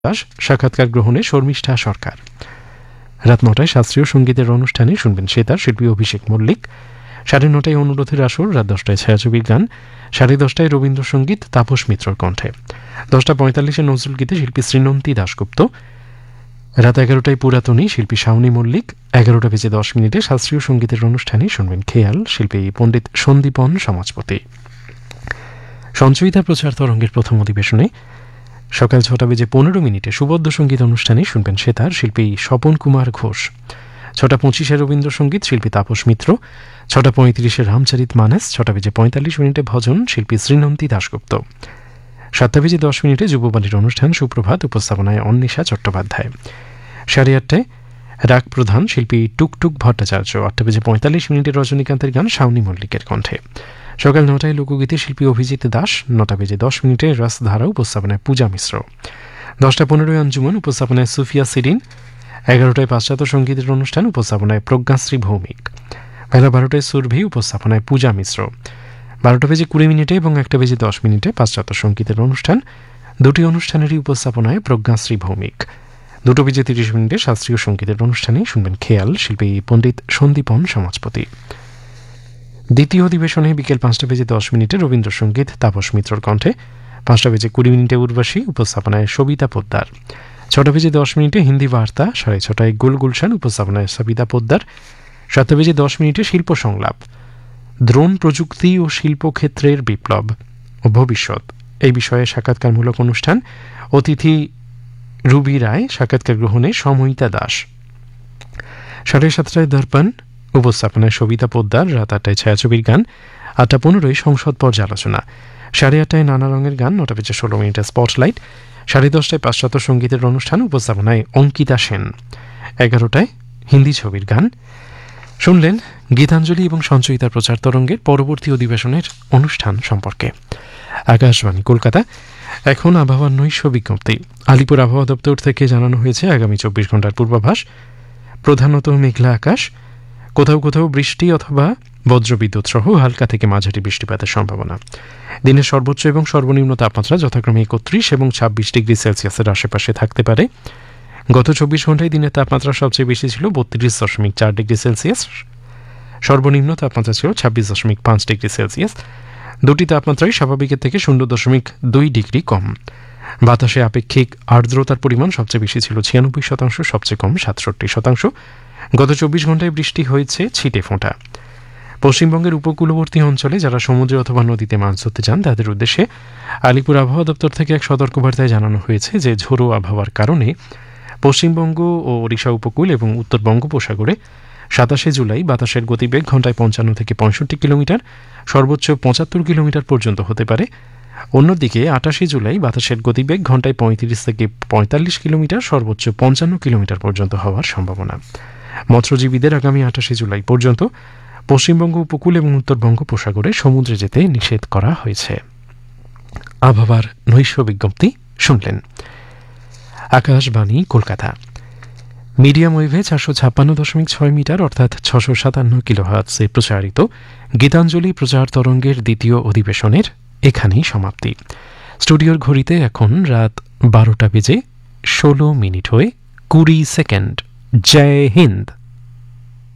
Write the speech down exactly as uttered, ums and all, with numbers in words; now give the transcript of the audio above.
দাস সাক্ষাৎকার গ্রহণে শর্মিষ্ঠা সরকার। রাত নটায় শাস্ত্রীয় সঙ্গীতের অনুষ্ঠানে শুনবেন সেতার শিল্পী অভিষেক মল্লিক। সাড়ে নটায় অনুরোধের আসর, রাত দশটায় ছায়াছবির গান, সাড়ে দশটায় রবীন্দ্রসঙ্গীত তাপস মিত্রর কণ্ঠে, দশটা পঁয়তাল্লিশে নজরুল গীতে শিল্পী শ্রীনন্তী দাশগুপ্ত, রাত এগারোটায় পুরাতনী শিল্পী শাওনী মল্লিক, এগারোটা বেজে দশ মিনিটে শাস্ত্রীয় সঙ্গীতের অনুষ্ঠানে শুনবেন খেয়াল শিল্পী পণ্ডিত সন্দীপন সমাজপতি। সঞ্চয়িতা প্রচার তরঙ্গের প্রথম অধিবেশনে সকাল ছটা বেজে পনেরো মিনিটে সুবদ্ধ সঙ্গীত অনুষ্ঠানে শুনবেন সেতার শিল্পী স্বপন কুমার ঘোষ। ছটা পঁচিশে রবীন্দ্রসঙ্গীত শিল্পী তাপস মিত্র, ছটা পঁয়ত্রিশে রামচরিত মানস, ছটা বেজে পঁয়তাল্লিশ মিনিটে ভজন শিল্পী শ্রীনন্তী দাশগুপ্ত, সাতটা বেজে দশ মিনিটে যুববাণীর অনুষ্ঠান সুপ্রভাত, উপস্থাপনায় অন্বেষা চট্টোপাধ্যায়। সাড়ে আটটায় রাগ প্রধান শিল্পী টুকটুক ভট্টাচার্য, আটটা বেজে পঁয়তাল্লিশ মিনিটে রজনীকান্তের গান শাওনী মল্লিকের কণ্ঠে। সকাল নটায় লোকগীতে শিল্পী অভিজিৎ দাস, নটা বেজে দশ মিনিটে রসধারা, উপস্থাপনায় পূজা মিশ্র। দশটা পনেরোয় আঞ্জুমান, উপস্থাপনায় সুফিয়া সিরিন। এগারোটায় পাশ্চাত্য সঙ্গীতের অনুষ্ঠান, উপস্থাপনায় প্রজ্ঞাশ্রী ভৌমিক। বেলা বারোটায় সুরভি, উপস্থাপনায় পূজা মিশ্র। বারোটা বেজে কুড়ি মিনিটে এবং একটা বেজে দশ মিনিটে পাশ্চাত্য সঙ্গীতের অনুষ্ঠান, দুটি অনুষ্ঠানেরই উপস্থাপনায় প্রজ্ঞাশ্রী ভৌমিক। দুটো বেজে তিরিশ মিনিটে শাস্ত্রীয় সঙ্গীতের অনুষ্ঠানে শুনবেন খেয়াল শিল্পী পণ্ডিত সন্দীপন সমাজপতি। দ্বিতীয় অধিবেশনে বিকেল পাঁচটা বেজে দশ মিনিটে রবীন্দ্রসঙ্গীত তাপস মিত্রর কণ্ঠে, পাঁচটা বেজে কুড়ি মিনিটে উর্বাসী, উপস্থাপনায় সবিতা পোদ্দার। ছটা বেজে দশ মিনিটে হিন্দি বার্তা, সাড়ে ছটায় গুল গুলশান, উপস্থাপনায় সবিতা পোদ্দার। সাতটা বেজে দশ মিনিটে শিল্প সংলাপ, দ্রোণ প্রযুক্তি ও শিল্পক্ষেত্রের বিপ্লব ও ভবিষ্যৎ, এই বিষয়ে সাক্ষাৎকারমূলক অনুষ্ঠান। অতিথি রুবি রায়, সাক্ষাৎকার গ্রহণে সময়িতা দাস। সাড়ে সাতটায় দর্পণ, উপস্থাপনায় সবিতা পোদ্দার। রাত আটটায় ছায়াছবির গান, আটটা পনেরোয় সংসদ পর্যালোচনা। সাড়ে আটটায় নানা রঙের গান, নটা বেজে ষোলো মিনিটে স্পটলাইট। সাড়ে দশটায় পাশ্চাত্য সঙ্গীতের অনুষ্ঠান, উপস্থাপনায় অঙ্কিতা সেন। এগারোটায় হিন্দি ছবির গান। শুনলেন গীতাঞ্জলি এবং সঞ্চয়িতার প্রচার তরঙ্গের পরবর্তী অধিবেশনের অনুষ্ঠান সম্পর্কে। আকাশবাণী কলকাতা। এখন আবহাওয়ার নৈশ বিজ্ঞপ্তি। আলিপুর আবহাওয়া দপ্তর থেকে জানানো হয়েছে আগামী চব্বিশ ঘন্টার পূর্বাভাস। প্রধানত মেঘলা আকাশ, কোথাও কোথাও বৃষ্টি অথবা বজ্রবিদ্যুৎ সহ হালকা থেকে মাঝারি বৃষ্টিপাতের সম্ভাবনা। দিনের সর্বোচ্চ এবং সর্বনিম্ন তাপমাত্রা যথাক্রমে একত্রিশ এবং ছাব্বিশ ডিগ্রি সেলসিয়াসের আশেপাশে থাকতে পারে। গত চব্বিশ ঘন্টায় দিনের তাপমাত্রা সবচেয়ে বেশি ছিল বত্রিশ দশমিক চার ডিগ্রি সেলসিয়াস, সর্বনিম্ন তাপমাত্রা ছিল ছাব্বিশ দশমিক পাঁচ ডিগ্রি সেলসিয়াস। দুটি তাপমাত্রাই স্বাভাবিকের থেকে শূন্য দশমিক দুই ডিগ্রি কম। বাতাসে আপেক্ষিক আর্দ্রতার পরিমাণ সবচেয়ে বেশি ছিল ছিয়ানব্বই শতাংশ, সবচেয়ে কম সাতষট্টি শতাংশ। গত চব্বিশ ঘন্টায় বৃষ্টি হয়েছে ছিটে ফোঁটা। পশ্চিমবঙ্গের উপকূলবর্তী অঞ্চলে যারা সমুদ্রে অথবা নদীতে মাছ ধরতে চান তাদের উদ্দেশ্যে আলিপুর আবহাওয়া দপ্তর থেকে এক সতর্কবার্তায় জানানো হয়েছে যে ঝোড়ো আবহাওয়ার কারণে পশ্চিমবঙ্গ ও ওড়িশা উপকূল এবং উত্তর বঙ্গোপসাগরে সাতাশে জুলাই বাতাসের গতিবেগ ঘন্টায় পঞ্চান্ন থেকে পঁয়ষট্টি কিলোমিটার, সর্বোচ্চ পঁচাত্তর কিলোমিটার পর্যন্ত হতে পারে। অন্যদিকে আটাশে জুলাই বাতাসের গতিবেগ ঘন্টায় পঁয়ত্রিশ থেকে পঁয়তাল্লিশ কিলোমিটার, সর্বোচ্চ পঞ্চান্ন কিলোমিটার পর্যন্ত হওয়ার সম্ভাবনা। মৎস্যজীবীদের আগামী আটাশে জুলাই পর্যন্ত পশ্চিমবঙ্গ উপকূল এবং উত্তর বঙ্গোপসাগরে সমুদ্রে যেতে নিষেধ করা হয়েছে। আবহাওয়ার নৈশ বিজ্ঞপ্তি শুনলেন। আকাশবাণী কলকাতা। মিডিয়াম ওয়েভে চারশো ছাপ্পান্ন দশমিক ছয় মিটার অর্থাৎ ছশো সাতান্ন কিলোহার্টজে প্রচারিত গীতাঞ্জলি প্রচার তরঙ্গের দ্বিতীয় অধিবেশনের এখানেই সমাপ্তি। স্টুডিওর ঘড়িতে এখন রাত বারোটা বেজে ষোলো মিনিট হয়ে কুড়ি সেকেন্ড। জয় হিন্দ।